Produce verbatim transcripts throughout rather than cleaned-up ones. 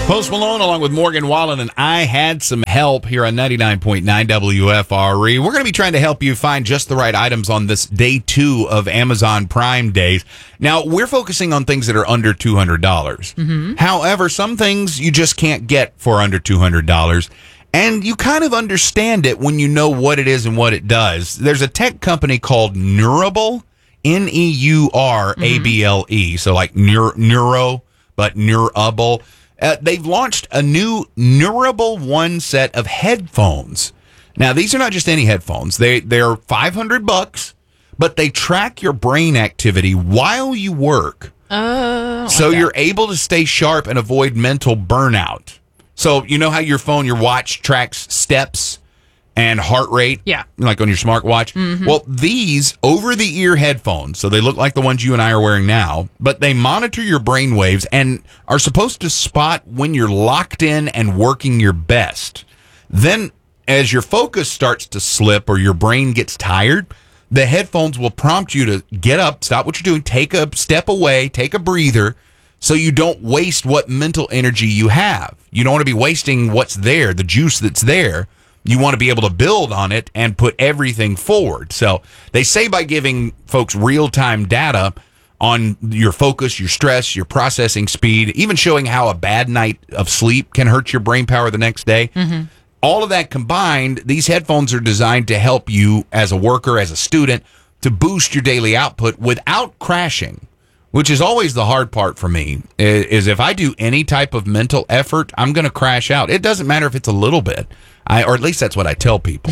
Post Malone along with Morgan Wallen, and I had some help here on ninety-nine point nine W F R E. We're going to be trying to help you find just the right items on this day two of Amazon Prime Days. Now, we're focusing on things that are under two hundred dollars. Mm-hmm. However, some things you just can't get for under two hundred dollars. And you kind of understand it when you know what it is and what it does. There's a tech company called Neurable, N E U R A B L E. Mm-hmm. So like neuro, neuro but Neurable. Uh, they've launched a new Neurable One set of headphones. Now, these are not just any headphones. They, they're five hundred bucks, but they track your brain activity while you work. Oh, so okay. You're able to stay sharp and avoid mental burnout. So you know how your phone, your watch tracks steps and heart rate? Yeah. Like on your smartwatch? Mm-hmm. Well, these over-the-ear headphones, so they look like the ones you and I are wearing now, but they monitor your brain waves and are supposed to spot when you're locked in and working your best. Then, as your focus starts to slip or your brain gets tired, the headphones will prompt you to get up, stop what you're doing, take a step away, take a breather, so you don't waste what mental energy you have. You don't want to be wasting what's there, the juice that's there. You want to be able to build on it and put everything forward. So they say by giving folks real-time data on your focus, your stress, your processing speed, even showing how a bad night of sleep can hurt your brain power the next day. Mm-hmm. All of that combined, these headphones are designed to help you as a worker, as a student, to boost your daily output without crashing, which is always the hard part for me, is if I do any type of mental effort, I'm going to crash out. It doesn't matter if it's a little bit, I, or at least that's what I tell people.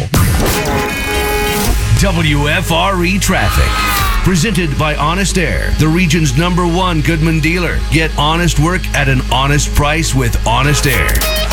W F R E Traffic. Presented by Honest Air, the region's number one Goodman dealer. Get honest work at an honest price with Honest Air.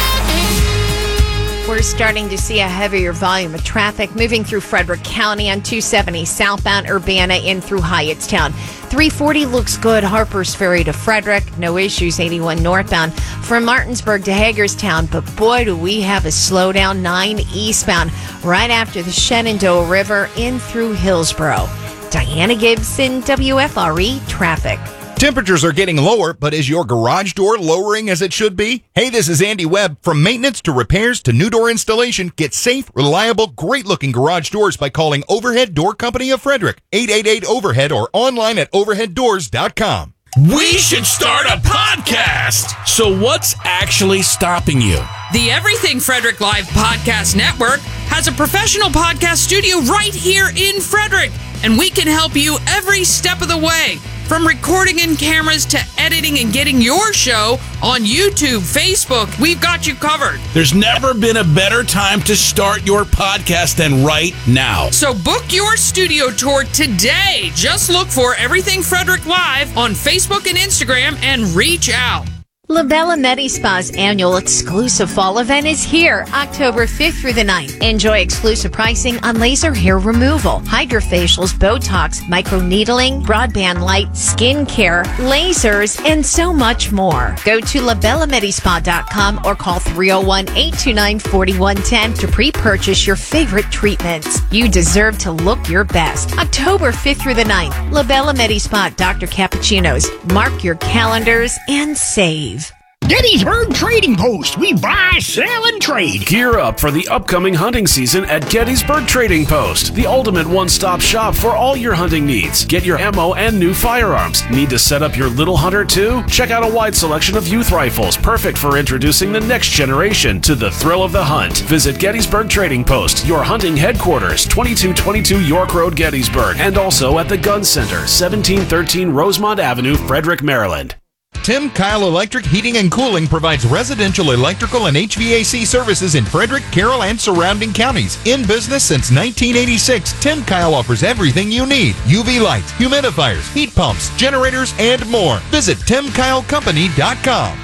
We're starting to see a heavier volume of traffic moving through Frederick County on two seventy southbound Urbana in through Hyattstown. three forty looks good. Harpers Ferry to Frederick. No issues. eighty-one northbound from Martinsburg to Hagerstown. But boy, do we have a slowdown. nine eastbound right after the Shenandoah River in through Hillsborough. Diana Gibson, W F R E Traffic. Temperatures are getting lower, but is your garage door lowering as it should be? Hey, this is Andy Webb. From maintenance to repairs to new door installation, get safe, reliable, great-looking garage doors by calling Overhead Door Company of Frederick, eight eight eight overhead or online at overhead doors dot com. We should start a podcast! So what's actually stopping you? The Everything Frederick Live Podcast Network has a professional podcast studio right here in Frederick, and we can help you every step of the way. From recording in cameras to editing and getting your show on YouTube, Facebook, we've got you covered. There's never been a better time to start your podcast than right now. So book your studio tour today. Just look for Everything Frederick Live on Facebook and Instagram and reach out. La Bella Medi-Spa's annual exclusive fall event is here, October fifth through the ninth. Enjoy exclusive pricing on laser hair removal, hydrofacials, Botox, microneedling, broadband light, skin care, lasers, and so much more. Go to la bella medi spa dot com or call three oh one, eight two nine, four one one zero to pre-purchase your favorite treatments. You deserve to look your best. October fifth through the ninth, La Bella Medi-Spa, Doctor Cappuccino's. Mark your calendars and save. Gettysburg Trading Post. We buy, sell, and trade. Gear up for the upcoming hunting season at Gettysburg Trading Post, the ultimate one-stop shop for all your hunting needs. Get your ammo and new firearms. Need to set up your little hunter too? Check out a wide selection of youth rifles, perfect for introducing the next generation to the thrill of the hunt. Visit Gettysburg Trading Post, your hunting headquarters, twenty-two twenty-two York Road, Gettysburg, and also at the Gun Center, seventeen thirteen Rosemont Avenue, Frederick, Maryland. Tim Kyle Electric Heating and Cooling provides residential electrical and H V A C services in Frederick, Carroll, and surrounding counties. In business since nineteen eighty-six, Tim Kyle offers everything you need. U V lights, humidifiers, heat pumps, generators, and more. Visit tim kyle company dot com.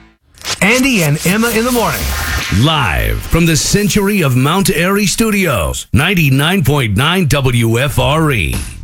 Andy and Emma in the morning. Live from the Century of Mount Airy Studios, ninety-nine point nine W F R E.